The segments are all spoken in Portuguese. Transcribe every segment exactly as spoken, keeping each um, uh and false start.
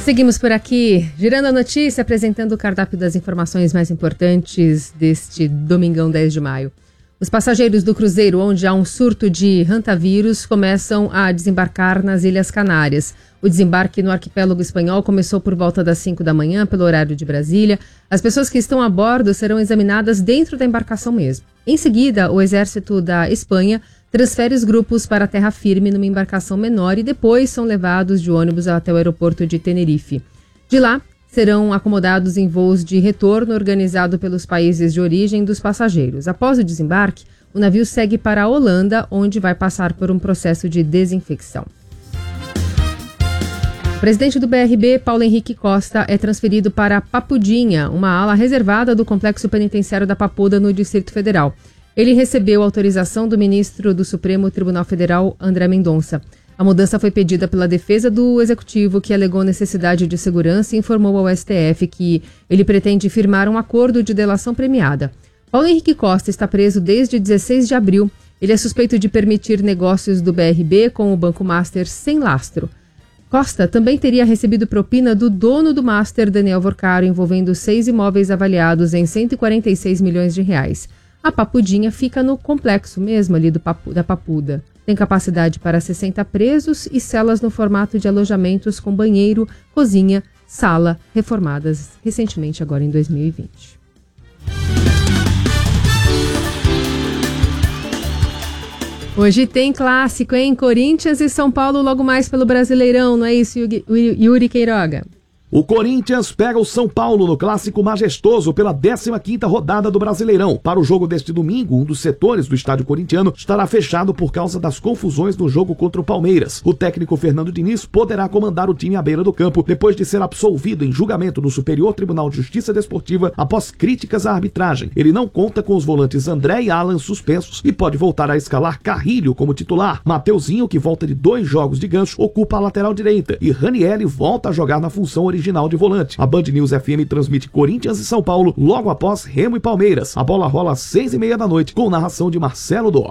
Seguimos por aqui, girando a notícia, apresentando o cardápio das informações mais importantes deste domingão dez de maio. Os passageiros do cruzeiro onde há um surto de hantavírus começam a desembarcar nas Ilhas Canárias. O desembarque no arquipélago espanhol começou por volta das cinco da manhã, pelo horário de Brasília. As pessoas que estão a bordo serão examinadas dentro da embarcação mesmo. Em seguida, o exército da Espanha transfere os grupos para a terra firme numa embarcação menor e depois são levados de ônibus até o aeroporto de Tenerife. De lá, serão acomodados em voos de retorno organizado pelos países de origem dos passageiros. Após o desembarque, o navio segue para a Holanda, onde vai passar por um processo de desinfecção. O presidente do B R B, Paulo Henrique Costa, é transferido para Papudinha, uma ala reservada do Complexo Penitenciário da Papuda, no Distrito Federal. Ele recebeu autorização do ministro do Supremo Tribunal Federal, André Mendonça. A mudança foi pedida pela defesa do executivo, que alegou necessidade de segurança e informou ao S T F que ele pretende firmar um acordo de delação premiada. Paulo Henrique Costa está preso desde dezesseis de abril. Ele é suspeito de permitir negócios do B R B com o Banco Master sem lastro. Costa também teria recebido propina do dono do Master, Daniel Vorcaro, envolvendo seis imóveis avaliados em cento e quarenta e seis milhões de reais. A Papudinha fica no complexo mesmo ali do Papu, da Papuda. Tem capacidade para sessenta presos e celas no formato de alojamentos com banheiro, cozinha, sala, reformadas recentemente agora em dois mil e vinte. Hoje tem clássico, hein? Corinthians e São Paulo logo mais pelo Brasileirão, não é isso, Yuri Queiroga? O Corinthians pega o São Paulo no clássico majestoso pela décima quinta rodada do Brasileirão. Para o jogo deste domingo, um dos setores do estádio corintiano estará fechado por causa das confusões no jogo contra o Palmeiras. O técnico Fernando Diniz poderá comandar o time à beira do campo depois de ser absolvido em julgamento no Superior Tribunal de Justiça Desportiva após críticas à arbitragem. Ele não conta com os volantes André e Alan suspensos e pode voltar a escalar Carrilho como titular. Mateuzinho, que volta de dois jogos de gancho, ocupa a lateral direita e Ranieri volta a jogar na função original original de volante. A Band News F M transmite Corinthians e São Paulo logo após Remo e Palmeiras. A bola rola às seis e meia da noite com narração de Marcelo Dó.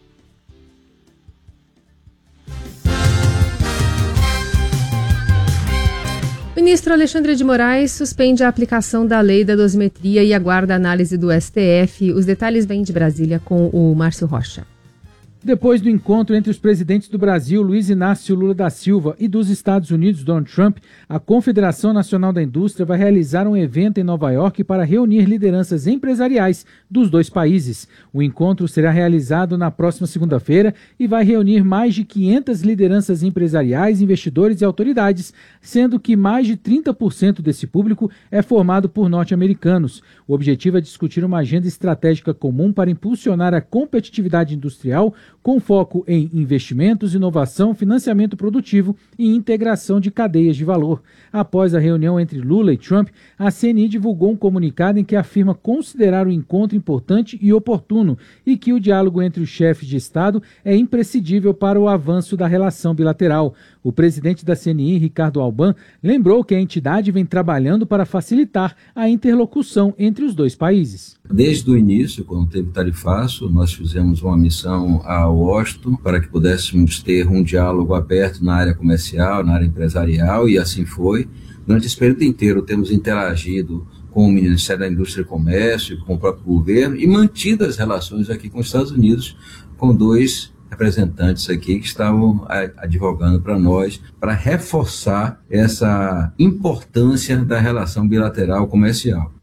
O ministro Alexandre de Moraes suspende a aplicação da lei da dosimetria e aguarda a análise do S T F. Os detalhes vêm de Brasília com o Márcio Rocha. Depois do encontro entre os presidentes do Brasil, Luiz Inácio Lula da Silva, e dos Estados Unidos, Donald Trump, a Confederação Nacional da Indústria vai realizar um evento em Nova York para reunir lideranças empresariais dos dois países. O encontro será realizado na próxima segunda-feira e vai reunir mais de quinhentas lideranças empresariais, investidores e autoridades, sendo que mais de trinta por cento desse público é formado por norte-americanos. O objetivo é discutir uma agenda estratégica comum para impulsionar a competitividade industrial, com foco em investimentos, inovação, financiamento produtivo e integração de cadeias de valor. Após a reunião entre Lula e Trump, a C N I divulgou um comunicado em que afirma considerar o encontro importante e oportuno e que o diálogo entre os chefes de Estado é imprescindível para o avanço da relação bilateral. O presidente da C N I, Ricardo Alban, lembrou que a entidade vem trabalhando para facilitar a interlocução entre os dois países. Desde o início, quando teve tarifaço, nós fizemos uma missão a Washington para que pudéssemos ter um diálogo aberto na área comercial, na área empresarial, e assim foi. Durante esse período inteiro temos interagido com o Ministério da Indústria e Comércio, com o próprio governo, e mantido as relações aqui com os Estados Unidos, com dois representantes aqui que estavam advogando para nós, para reforçar essa importância da relação bilateral comercial.